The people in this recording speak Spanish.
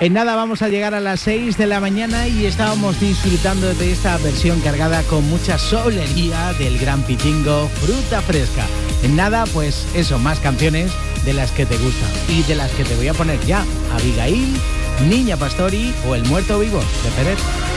En nada vamos a llegar a las 6 de la mañana y estábamos disfrutando de esta versión cargada con mucha solería del gran Pitingo, Fruta Fresca. En nada, pues eso, más canciones de las que te gustan y de las que te voy a poner ya. Abigail, Niña Pastori o El Muerto Vivo de Pérez.